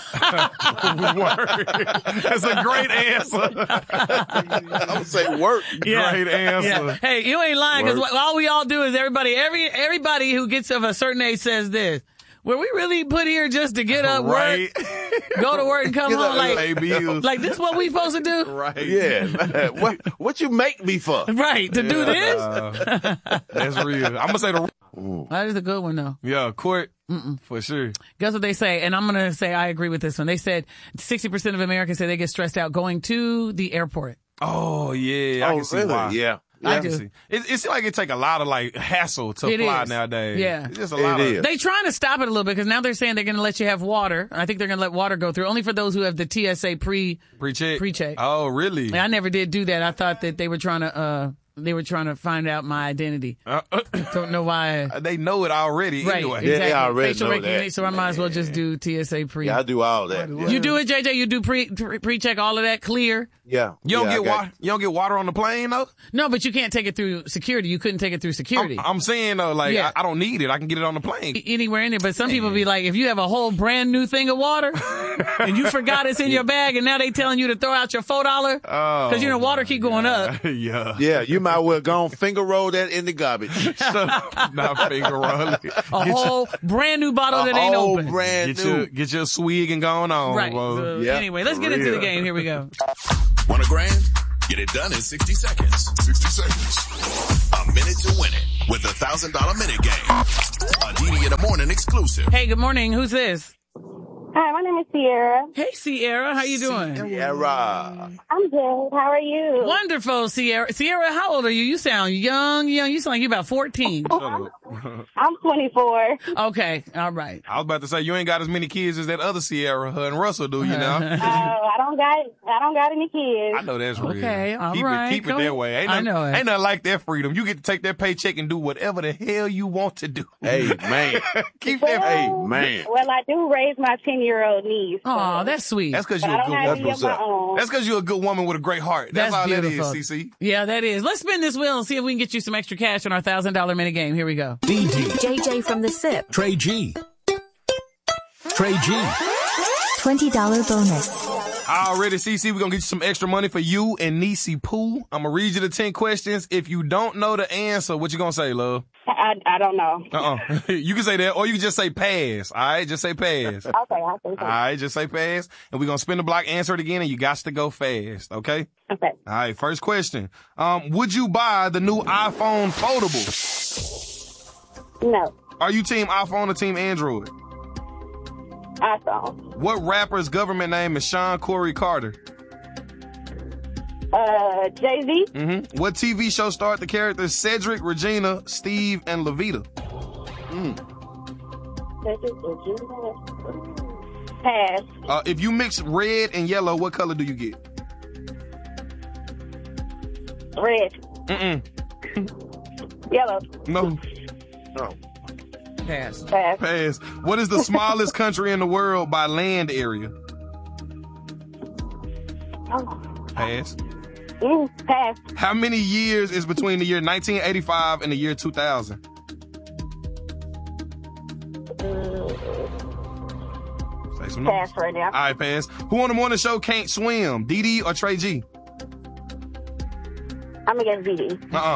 Speaker 2: That's a great answer.
Speaker 3: I'm going to say work.
Speaker 1: Yeah.
Speaker 2: Great answer.
Speaker 1: Yeah. Hey, you ain't lying because
Speaker 3: Work.
Speaker 1: all we all do is everybody, every everybody who gets of a certain age says this. Were we really put here just to get up,
Speaker 2: Right.
Speaker 1: work, go to work and come
Speaker 3: Get
Speaker 1: home?
Speaker 3: up,
Speaker 1: Like,
Speaker 2: pay bills.
Speaker 1: like this what we supposed to do?
Speaker 2: Right.
Speaker 3: Yeah. what what you make me for?
Speaker 1: Right, to do this?
Speaker 2: Uh, that's real. I'm gonna say the
Speaker 1: That is a good one, though.
Speaker 2: yeah court for sure.
Speaker 1: Guess what they say? And I'm going to say I agree with this one. They said sixty percent of Americans say they get stressed out going to the airport.
Speaker 2: Oh yeah, I
Speaker 3: Oh,
Speaker 2: can see
Speaker 3: really?
Speaker 2: why.
Speaker 3: Yeah.
Speaker 1: I
Speaker 2: I can
Speaker 1: do.
Speaker 2: see. It, it seems like it take a lot of like hassle to
Speaker 1: It
Speaker 2: fly
Speaker 1: is.
Speaker 2: nowadays.
Speaker 1: Yeah.
Speaker 2: It's just a
Speaker 3: It
Speaker 2: lot
Speaker 3: is.
Speaker 2: of.
Speaker 1: They trying to stop it a little bit because now they're saying they're going to let you have water. I think they're going to let water go through only for those who have the T S A pre
Speaker 2: Pre-check.
Speaker 1: pre-check.
Speaker 2: Oh really?
Speaker 1: I never did do that. I thought that they were trying to uh they were trying to find out my identity.
Speaker 2: Uh,
Speaker 1: Don't know why.
Speaker 2: they know it already.
Speaker 1: Right,
Speaker 2: Anyway.
Speaker 1: exactly.
Speaker 3: they already
Speaker 1: Facial
Speaker 3: know
Speaker 1: recognition,
Speaker 3: that.
Speaker 1: so I might as well just do T S A pre.
Speaker 3: Yeah, I do all that. Yeah.
Speaker 1: You do it, J J? You do pre pre check all of that clear?
Speaker 3: Yeah.
Speaker 2: You don't
Speaker 3: Yeah, I
Speaker 2: get
Speaker 3: got-
Speaker 2: water. You don't get water on the plane though.
Speaker 1: No, but you can't take it through security. You couldn't take it through security.
Speaker 2: I'm, I'm saying though, like
Speaker 1: Yeah.
Speaker 2: I, I don't need it. I can get it on the plane.
Speaker 1: Anywhere in there, but some people be like, if you have a whole brand new thing of water and you forgot it's in your bag, and now they telling you to throw out your four dollar
Speaker 2: Oh,
Speaker 1: because you know water keep going up.
Speaker 2: yeah.
Speaker 3: Yeah, you might well go and finger roll that in the garbage.
Speaker 2: Not finger rolling.
Speaker 1: A whole brand new bottle
Speaker 3: A
Speaker 1: that ain't
Speaker 3: whole
Speaker 1: open.
Speaker 3: brand
Speaker 2: Get
Speaker 3: new.
Speaker 2: your get your swig and going on,
Speaker 1: Right.
Speaker 2: bro.
Speaker 1: So,
Speaker 3: Yeah,
Speaker 1: anyway, let's
Speaker 3: for
Speaker 1: get into the
Speaker 3: real.
Speaker 1: game. Here we go.
Speaker 8: Want a grand? Get it done in sixty seconds. sixty seconds. A minute to win it with the one thousand dollars minute game. A D D in the morning exclusive.
Speaker 1: Hey, good morning. Who's this?
Speaker 14: Hi, my name is Sierra.
Speaker 1: Hey, Sierra. How you doing?
Speaker 3: Sierra.
Speaker 14: I'm good. How are you?
Speaker 1: Wonderful, Sierra. Sierra, how old are you? You sound young, young. You sound like you're about fourteen.
Speaker 14: I'm twenty-four.
Speaker 1: Okay. All right.
Speaker 2: I was about to say you ain't got as many kids as that other Sierra, her and Russell do, you know?
Speaker 14: Oh, I don't got I don't got any kids.
Speaker 2: I know that's real.
Speaker 1: Okay, all
Speaker 2: keep
Speaker 1: right,
Speaker 2: It, keep
Speaker 1: go
Speaker 2: it that
Speaker 1: ahead.
Speaker 2: way. Ain't
Speaker 1: I
Speaker 2: nothing,
Speaker 1: know it.
Speaker 2: Ain't nothing like that freedom. You get to take that paycheck and do whatever the hell you want to do.
Speaker 3: Hey, man.
Speaker 2: keep
Speaker 14: well,
Speaker 2: that.
Speaker 3: Hey, man.
Speaker 14: Well, I do raise my ten-year-old niece. So.
Speaker 1: Oh, that's sweet.
Speaker 2: That's because
Speaker 14: But
Speaker 2: you're
Speaker 14: I
Speaker 2: a
Speaker 14: don't
Speaker 2: good
Speaker 14: have
Speaker 2: woman.
Speaker 14: any of my own.
Speaker 2: That's because you're a good woman with a great heart. That's,
Speaker 1: That's
Speaker 2: all
Speaker 1: beautiful.
Speaker 2: that is, C C.
Speaker 1: Yeah, that is. Let's spin this wheel and see if we can get you some extra cash on our one thousand dollars minute game. Here we go.
Speaker 15: D D.
Speaker 16: J J from the S I P.
Speaker 15: Trey G. Trey G.
Speaker 16: twenty dollars bonus.
Speaker 2: Already, C C, we're going to get you some extra money for you and Niecy Pooh. I'm going to read you the ten questions. If you don't know the answer, what you going to say, love?
Speaker 14: I, I don't know.
Speaker 2: Uh-uh. You can say that, or you can just say pass. All right? Just say pass.
Speaker 14: Okay, I'll say
Speaker 2: All
Speaker 14: so.
Speaker 2: right? Just say pass. And we're going to spin the block, answer it again, and you got to go fast, okay?
Speaker 14: Okay.
Speaker 2: All right, first question. Um, would you buy the new iPhone foldable?
Speaker 14: No.
Speaker 2: Are you team iPhone or team Android?
Speaker 14: iPhone.
Speaker 2: What rapper's government name is Sean Corey Carter?
Speaker 14: Uh, Jay-Z.
Speaker 2: Mm-hmm. What T V show starred the characters Cedric, Regina, Steve, and Levita? Mm.
Speaker 14: Pass.
Speaker 2: Uh, if you mix red and yellow, what color do you get?
Speaker 14: Red.
Speaker 2: Mm-mm.
Speaker 14: Yellow.
Speaker 2: No.
Speaker 3: No.
Speaker 1: Pass.
Speaker 14: Pass.
Speaker 2: Pass. What is the smallest country in the world by land area?
Speaker 14: Oh.
Speaker 2: Pass.
Speaker 14: Mm, pass.
Speaker 2: How many years is between the year nineteen eighty-five and the year two thousand? Say some numbers.
Speaker 14: Pass right now.
Speaker 2: All right, pass. Who on the morning show can't swim? D D or Trey G?
Speaker 14: I'm gonna get D D.
Speaker 2: Uh-uh.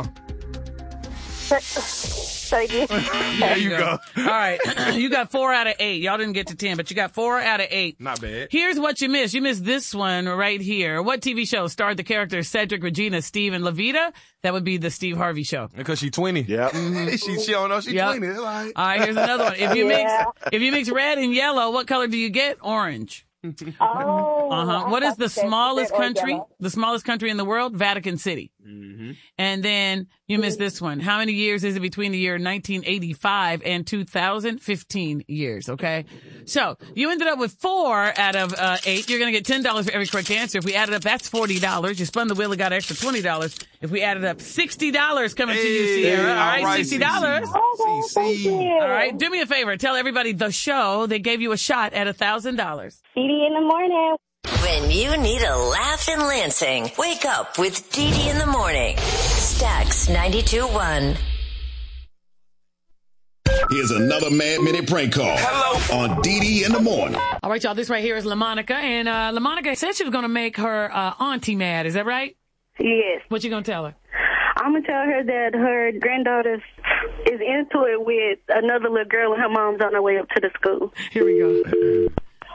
Speaker 14: Thank you.
Speaker 2: There you go.
Speaker 1: All right. You got four out of eight. Y'all didn't get to ten, but you got four out of eight.
Speaker 2: Not bad.
Speaker 1: Here's what you missed. You missed this one right here. What T V show starred the characters Cedric, Regina, Steve, and Levita? That would be the Steve Harvey Show.
Speaker 2: Because she twenty.
Speaker 3: Yeah.
Speaker 2: she, she don't know she
Speaker 1: Yep.
Speaker 2: twenty. It's all right.
Speaker 1: All right, here's another one. If you
Speaker 14: Yeah.
Speaker 1: mix if you mix red and yellow, what color do you get? Orange.
Speaker 14: Oh.
Speaker 1: Uh-huh. What is the smallest country? The smallest country in the world? Vatican City.
Speaker 2: Mm-hmm.
Speaker 1: And then you missed this one. How many years is it between the year nineteen eighty-five and two thousand? fifteen years, okay? So you ended up with four out of uh, eight. You're going to get ten dollars for every correct answer. If we added up, that's forty dollars. You spun the wheel and got an extra twenty dollars. If we added up, sixty dollars coming to you,
Speaker 2: Hey,
Speaker 1: Sierra. All
Speaker 2: all
Speaker 1: right,
Speaker 2: right,
Speaker 1: sixty dollars.
Speaker 14: Oh, thank you.
Speaker 1: All right, do me a favor. Tell everybody the show. They gave you a shot at one thousand dollars.
Speaker 14: D D in the morning.
Speaker 5: When you need a laugh in Lansing, wake up with Dee Dee in the morning. Stax ninety-two point one.
Speaker 8: Here's another Mad Minute prank call. Hello. On D D in the morning.
Speaker 1: All right, y'all. This right here is LaMonica. And uh, LaMonica said she was going to make her uh, auntie mad. Is that right?
Speaker 14: Yes.
Speaker 1: What you going to tell her?
Speaker 14: I'm gonna tell her that her granddaughter's is into it with another little girl and her mom's on her way up to the school.
Speaker 1: Here we go.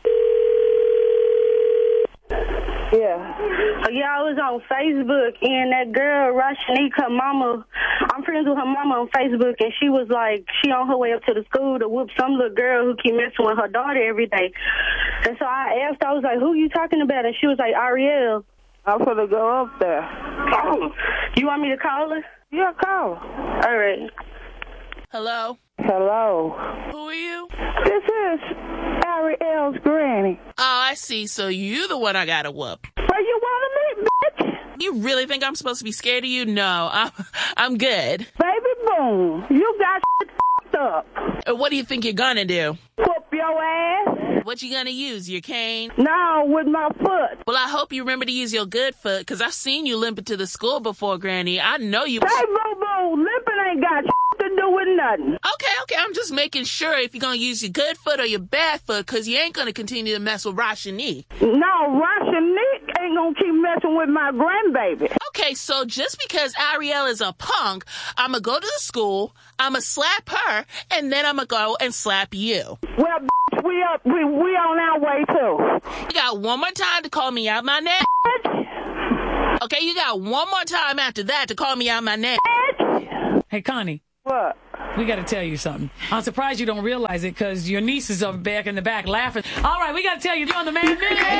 Speaker 14: Yeah. Yeah, I was on Facebook, and that girl, Rashanique, her mama, I'm friends with her mama on Facebook, and she was like, she on her way up to the school to whoop some little girl who keep messing with her daughter every day. And so I asked, I was like, who you talking about? And she was like, Ariel. I'm gonna go up there. Oh. You want me to call her? Yeah, call her. All right.
Speaker 1: Hello?
Speaker 17: Hello.
Speaker 1: Who are you?
Speaker 17: This is Ariel's granny.
Speaker 18: Oh, I see. So you the one I gotta whoop.
Speaker 17: Well, you want to meet, bitch?
Speaker 18: You really think I'm supposed to be scared of you? No, I'm, I'm good.
Speaker 17: Baby boom, you got shit f***ed up.
Speaker 18: Uh, What do you think you're gonna do?
Speaker 17: Whoop your ass.
Speaker 18: What you gonna use? Your cane?
Speaker 17: No, with my foot.
Speaker 18: Well, I hope you remember to use your good foot, because I've seen you limping to the school before, Granny. I know you...
Speaker 17: Hey, boo-boo, limping ain't got shit to do with nothing.
Speaker 18: Okay, okay, I'm just making sure if you're gonna use your good foot or your bad foot, because you ain't gonna continue to mess with Rashanique.
Speaker 17: No, Rashanique ain't gonna keep messing with my grandbaby.
Speaker 18: Okay, so just because Ariel is a punk, I'm gonna go to the school, I'm gonna slap her, and then I'm gonna go and slap you.
Speaker 17: Well, bitch, we up, we, we on our way, too.
Speaker 18: You got one more time to call me out my name. Okay, you got one more time after that to call me out my name.
Speaker 1: Hey, Connie.
Speaker 17: What?
Speaker 1: We got to tell you something. I'm surprised you don't realize it because your niece is up back in the back laughing. All right, we got to tell you, you're on the man.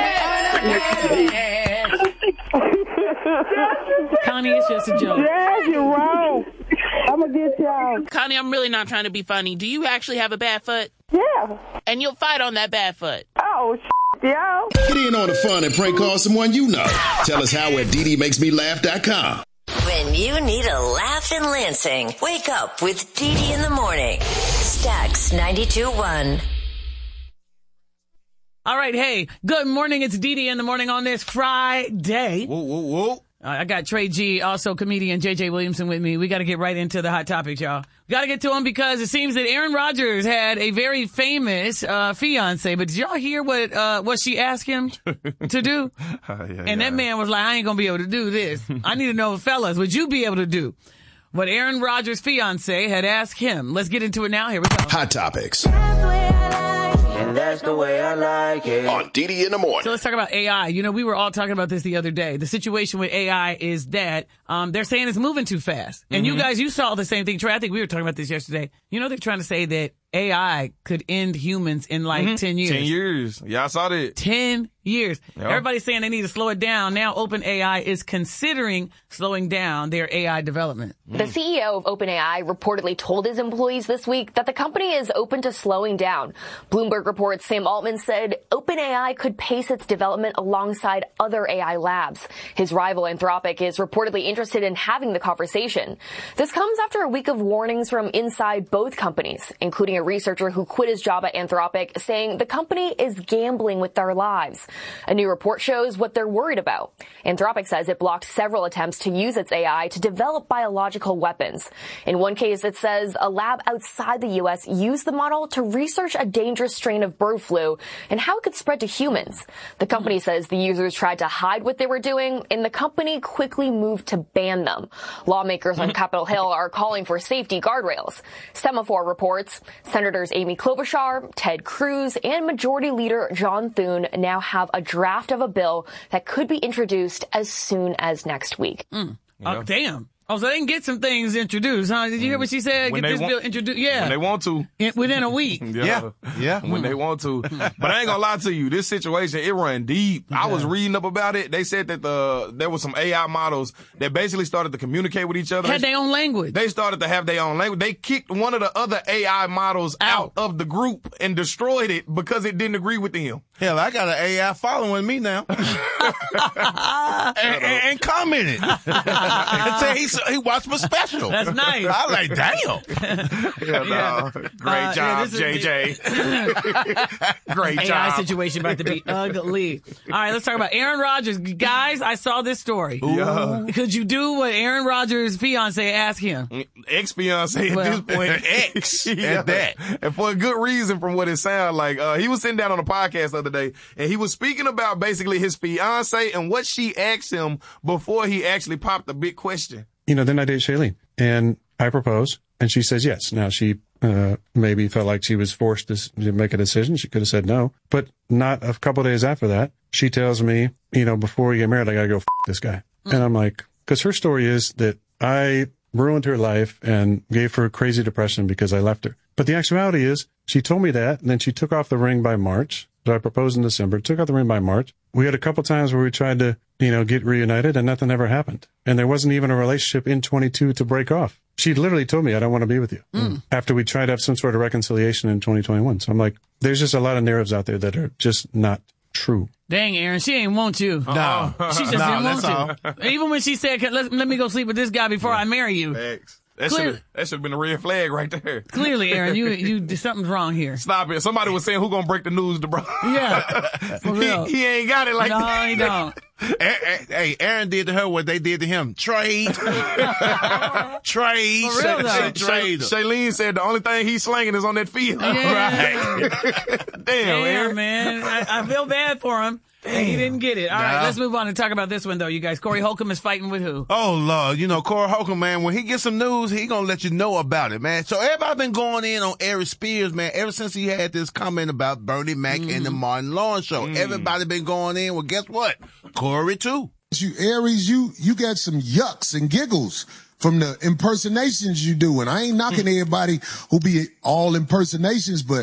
Speaker 1: Connie, it's just a joke.
Speaker 17: Yes, you're wrong. I'm going to get y'all.
Speaker 18: Connie, I'm really not trying to be funny. Do you actually have a bad foot?
Speaker 17: Yeah.
Speaker 18: And you'll fight on that bad foot?
Speaker 17: Oh, shit, yo.
Speaker 8: Get in on the fun and prank call someone you know. Tell us how at D D makes me laugh dot com.
Speaker 5: When you need a laugh in Lansing, wake up with Dee Dee in the morning. Stax ninety-two point one.
Speaker 1: All right, hey, good morning. It's Dee Dee in the morning on this Friday.
Speaker 2: Whoa, whoa, whoa.
Speaker 1: Uh, I got Trey G, also comedian J J Williamson with me. We got to get right into the hot topics, y'all. We got to get to them because it seems that Aaron Rodgers had a very famous uh, fiance. But did y'all hear what uh, what she asked him to do?
Speaker 2: Uh, yeah,
Speaker 1: and
Speaker 2: yeah.
Speaker 1: that man was like, I ain't going to be able to do this. I need to know, fellas, would you be able to do what Aaron Rodgers' fiance had asked him? Let's get into it now. Here we go.
Speaker 8: Hot topics.
Speaker 4: And that's the way I like it.
Speaker 8: On D D in the morning.
Speaker 1: So let's talk about A I. You know, we were all talking about this the other day. The situation with A I is that um, they're saying it's moving too fast. And
Speaker 2: Mm-hmm.
Speaker 1: you guys, you saw the same thing. Trey, I think we were talking about this yesterday. You know, they're trying to say that A I could end humans in like
Speaker 2: Mhm.
Speaker 1: ten years.
Speaker 2: ten years. Yeah, I saw that.
Speaker 1: ten years.
Speaker 2: Yep.
Speaker 1: Everybody's saying they need to slow it down. Now OpenAI is considering slowing down their A I development.
Speaker 19: The C E O of OpenAI reportedly told his employees this week that the company is open to slowing down. Bloomberg reports Sam Altman said OpenAI could pace its development alongside other A I labs. His rival Anthropic is reportedly interested in having the conversation. This comes after a week of warnings from inside both companies, including a researcher who quit his job at Anthropic, saying the company is gambling with their lives. A new report shows what they're worried about. Anthropic says it blocked several attempts to use its A I to develop biological weapons. In one case, it says a lab outside the U S used the model to research a dangerous strain of bird flu and how it could spread to humans. The company says the users tried to hide what they were doing, and the company quickly moved to ban them. Lawmakers on Capitol Hill are calling for safety guardrails. Semaphore reports Senators Amy Klobuchar, Ted Cruz, and Majority Leader John Thune now have a draft of a bill that could be introduced as soon as next week.
Speaker 1: Mm. Oh, damn. Oh, so they can get some things introduced, huh? Did you hear what she said?
Speaker 2: When
Speaker 1: Get
Speaker 2: they
Speaker 1: this
Speaker 2: want-
Speaker 1: bill introduced. Yeah.
Speaker 2: When they want to.
Speaker 1: In- within a week.
Speaker 2: Yeah. Yeah. When they want to. But I ain't gonna lie to you. This situation, it run deep. I was reading up about it. They said that the there was some A I models that basically started to communicate with each other.
Speaker 1: Had their own language.
Speaker 2: They started to have their own language. They kicked one of the other A I models out, of the group and destroyed it because it didn't agree with them.
Speaker 3: Hell, I got an A I following me now. and, and, and commented. and say he, he watched my special.
Speaker 1: That's nice.
Speaker 3: I like, damn.
Speaker 2: Yeah, no. Great
Speaker 1: Uh,
Speaker 2: job,
Speaker 1: yeah, this is
Speaker 2: J J. Great
Speaker 1: A I
Speaker 2: job.
Speaker 1: situation about to be ugly. All right, let's talk about Aaron Rodgers. Guys, I saw this story.
Speaker 2: Yeah.
Speaker 1: Could you do what Aaron Rodgers' fiance asked him?
Speaker 2: Ex-fiance at
Speaker 1: Well,
Speaker 2: this point.
Speaker 3: Ex
Speaker 2: Yeah.
Speaker 3: at that.
Speaker 2: And for a good reason from what it sounded like. Uh, he was sitting down on a podcast the other day and he was speaking about basically his fiance and what she asked him before he actually popped the big question.
Speaker 20: You know, then I date Shailene and I propose And she says yes. Now, she uh, maybe felt like she was forced to, s- to make a decision. She could have said no. But not a couple of days after that, she tells me, you know, before we get married, I got to go f- this guy. Mm. And I'm like, because her story is that I ruined her life and gave her crazy depression because I left her. But the actuality is she told me that, and then she took off the ring by March. So I proposed in December, took off the ring by March. We had a couple times where we tried to, you know, get reunited, and nothing ever happened. And there wasn't even a relationship in twenty-two to break off. She literally told me, I don't want to be with you. Mm. After we tried to have some sort of reconciliation in twenty twenty-one. So I'm like, there's just a lot of narratives out there that are just not true.
Speaker 1: Dang, Aaron, she ain't want you.
Speaker 2: No.
Speaker 1: She just
Speaker 2: No,
Speaker 1: didn't
Speaker 2: that's
Speaker 1: want you. Even when she said, let, let me go sleep with this guy before I marry you.
Speaker 2: Thanks. That
Speaker 1: Clear-
Speaker 2: should that should have been a red flag right there.
Speaker 1: Clearly, Aaron, you you something's wrong here.
Speaker 2: Stop it. Somebody was saying who gonna break the news to bro.
Speaker 1: Yeah. For real.
Speaker 2: he, he ain't got it like
Speaker 1: no,
Speaker 2: that.
Speaker 1: he don't.
Speaker 21: Hey, Aaron did to her what they did to him. Trade. Trade.
Speaker 1: For real, though.
Speaker 21: Trade.
Speaker 2: Shailene said the only thing he's slanging is on that field.
Speaker 1: Yeah.
Speaker 2: Right. Damn,
Speaker 1: Damn,
Speaker 2: Aaron.
Speaker 1: man. I, I feel bad for him. And he didn't get it. All right,
Speaker 21: Nah.
Speaker 1: let's move on and talk about this one, though, you guys. Corey Holcomb is fighting with who?
Speaker 21: Oh, Lord. You know, Corey Holcomb, man, when he gets some news, he gonna let you know about it, man. So everybody been going in on Ari Spears, man, ever since he had this comment about Bernie Mac
Speaker 1: Mm.
Speaker 21: and the Martin Lawrence show.
Speaker 2: Mm.
Speaker 21: Everybody been going in. Well, guess what? Corey, too.
Speaker 22: You Aries, you you got some yucks and giggles from the impersonations you do. And I ain't knocking everybody who be all impersonations, but